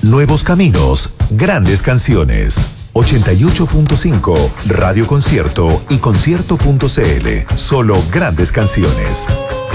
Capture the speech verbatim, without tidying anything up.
Nuevos caminos, grandes canciones. ochenta y ocho punto cinco Radio Concierto y concierto punto c l. Solo grandes canciones.